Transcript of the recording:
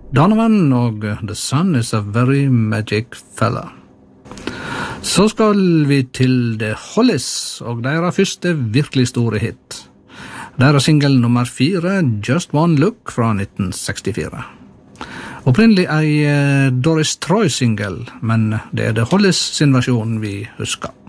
Donovan og The Sun is a very magic fella. Så skal vi til The Hollies og deres første virkelig store hit. Deres single nummer 4, Just One Look fra 1964. Opprinnelig ei Doris Troy-single, men det er The Hollies sin versjon vi husker.